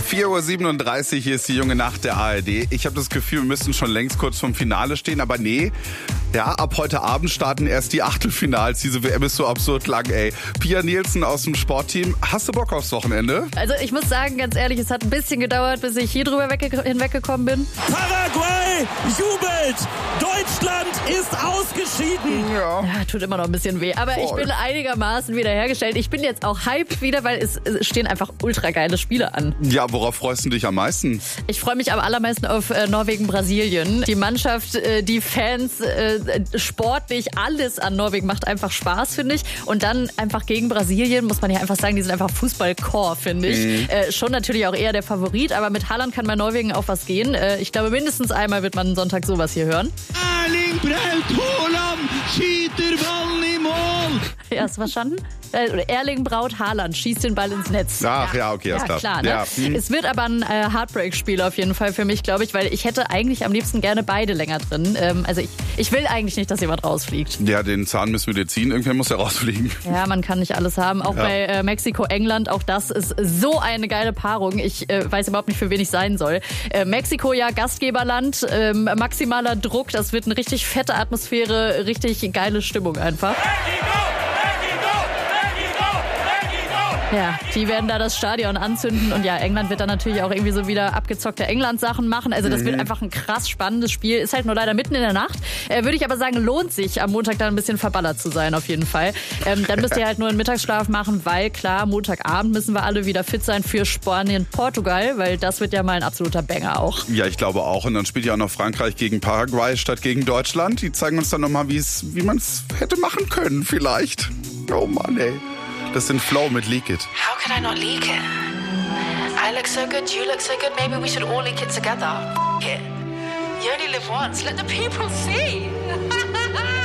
4:37 Uhr, hier ist die junge Nacht der ARD. Ich habe das Gefühl, wir müssten schon längst kurz vorm Finale stehen, aber nee. Ja, ab heute Abend starten erst die Achtelfinals. Diese WM ist so absurd lang, ey. Pia Nielsen aus dem Sportteam. Hast du Bock aufs Wochenende? Also ich muss sagen, ganz ehrlich, es hat ein bisschen gedauert, bis ich hier drüber hinweggekommen bin. Paraguay jubelt! Deutschland ist ausgeschieden! Ja, Tut immer noch ein bisschen weh. Aber ich bin einigermaßen wiederhergestellt. Ich bin jetzt auch hyped wieder, weil es stehen einfach ultra geile Spiele an. Ja, worauf freust du dich am meisten? Ich freue mich am allermeisten auf Norwegen-Brasilien. Die Mannschaft, die Fans, sportlich, alles an Norwegen macht einfach Spaß, finde ich. Und dann einfach gegen Brasilien, muss man ja einfach sagen, die sind einfach Fußball-Core, finde ich. Schon natürlich auch eher der Favorit, aber mit Haaland kann bei Norwegen auch was gehen. Ich glaube, mindestens einmal wird man Sonntag sowas hier hören. Erling Braut Haaland schießt den Ball im Mål! Ja, hast du verstanden? Erling Braut Haaland schießt den Ball ins Netz. Ach ja, okay, ist klar. Ne? Ja. Es wird aber ein Heartbreak-Spiel auf jeden Fall für mich, glaube ich, weil ich hätte eigentlich am liebsten gerne beide länger drin. Also ich will eigentlich nicht, dass jemand rausfliegt. Ja, den Zahn müssen wir dir ziehen. Irgendwer muss ja rausfliegen. Ja, man kann nicht alles haben. Auch bei Mexiko-England, auch das ist so eine geile Paarung. Ich weiß überhaupt nicht, für wen ich sein soll. Mexiko, ja, Gastgeberland, maximaler Druck. Das wird eine richtig fette Atmosphäre, richtig geile Stimmung einfach. Ja, die werden da das Stadion anzünden und ja, England wird dann natürlich auch irgendwie so wieder abgezockte England-Sachen machen. Also das wird einfach ein krass spannendes Spiel. Ist halt nur leider mitten in der Nacht. Würde ich aber sagen, lohnt sich am Montag dann ein bisschen verballert zu sein auf jeden Fall. Dann müsst ihr halt nur einen Mittagsschlaf machen, weil klar, Montagabend müssen wir alle wieder fit sein für Spanien-Portugal, weil das wird ja mal ein absoluter Banger auch. Ja, ich glaube auch. Und dann spielt ja auch noch Frankreich gegen Paraguay statt gegen Deutschland. Die zeigen uns dann nochmal, wie man es hätte machen können vielleicht. Oh Mann, ey. Das sind Flow mit Leak It. How could I not leak it? I look so good, you look so good, maybe we should all leak it together. F*** it. You only live once, let the people see.